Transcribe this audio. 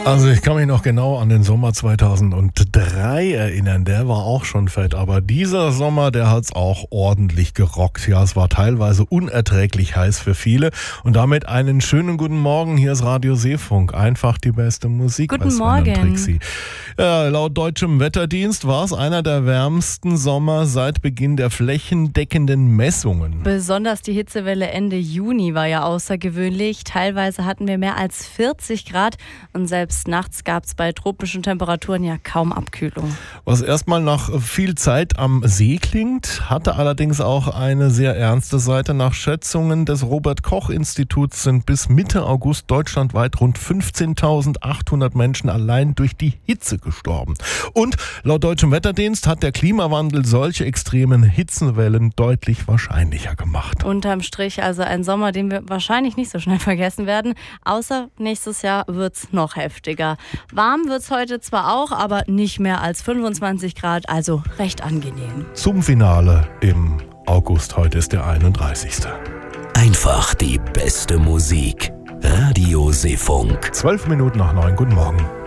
Also ich kann mich noch genau an den Sommer 2003 erinnern, der war auch schon fett, aber dieser Sommer, der hat's auch ordentlich gerockt. Ja, es war teilweise unerträglich heiß für viele und damit einen schönen guten Morgen, hier ist Radio Seefunk, einfach die beste Musik. Guten Morgen. Ja, laut deutschem Wetterdienst war es einer der wärmsten Sommer seit Beginn der flächendeckenden Messungen. Besonders die Hitzewelle Ende Juni war ja außergewöhnlich. Teilweise hatten wir mehr als 40 Grad und selbst nachts gab es bei tropischen Temperaturen ja kaum Abkühlung. Was erstmal nach viel Zeit am See klingt, hatte allerdings auch eine sehr ernste Seite. Nach Schätzungen des Robert-Koch-Instituts sind bis Mitte August deutschlandweit rund 15.800 Menschen allein durch die Hitze gestorben. Und laut deutschem Wetterdienst hat der Klimawandel solche extremen Hitzewellen deutlich wahrscheinlicher gemacht. Unterm Strich also ein Sommer, den wir wahrscheinlich nicht so schnell vergessen werden, außer nächstes Jahr wird's noch heftiger. Warm wird's heute zwar auch, aber nicht mehr als 25 Grad, also recht angenehm. Zum Finale im August, heute ist der 31. Einfach die beste Musik. Radio Seefunk. 12 Minuten nach 9, guten Morgen.